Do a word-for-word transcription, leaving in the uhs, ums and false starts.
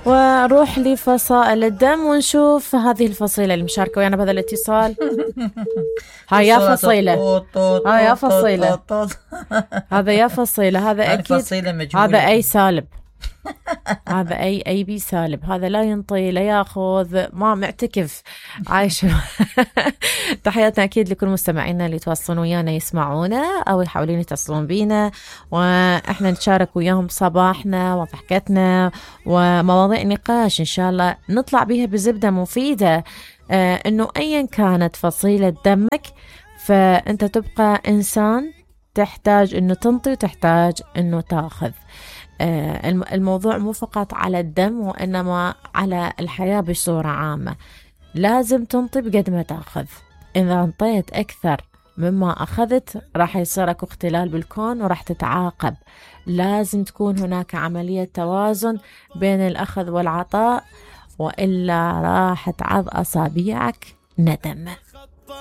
ونروح لفصائل الدم ونشوف هذه الفصيلة المشاركة ويانا بهذا الاتصال. هاي يا فصيلة، هاي يا فصيلة، هذا يا فصيلة، هذا أكيد هذا أي سالب، هذا أي أي بي سالب، هذا لا ينطي لا ياخذ، ما معتكف عايش. تحياتنا أكيد لكل مستمعينا اللي يتواصلون ويانا يسمعونا أو يحاولون يتصلون بينا، وإحنا نشارك وياهم صباحنا وضحكتنا ومواضيع نقاش إن شاء الله نطلع بها بزبدة مفيدة. آه إنه أيا كانت فصيلة دمك فأنت تبقى إنسان تحتاج إنه تنطي وتحتاج إنه تاخذ. الموضوع مو فقط على الدم وإنما على الحياة بصورة عامة. لازم تنطي بقد ما تأخذ. إذا انطيت أكثر مما أخذت راح يصير أكو اختلال بالكون وراح تتعاقب. لازم تكون هناك عملية توازن بين الأخذ والعطاء، وإلا راح تعض أصابيعك ندم.